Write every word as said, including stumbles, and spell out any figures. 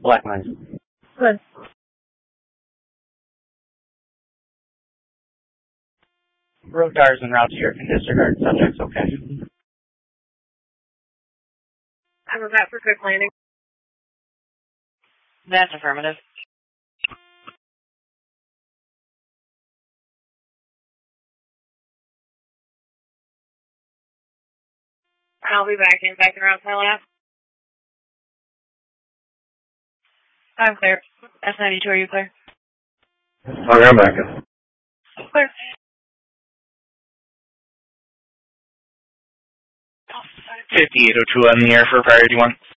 Black nine. Good. Road cars en route to your can disregard subjects, okay. I'm about for quick landing. That's affirmative. I'll be back in, back around Thailand. I'm clear. S ninety-two, are you clear? Okay, I'm back in. Clear. fifty-eight oh two on the air for priority one.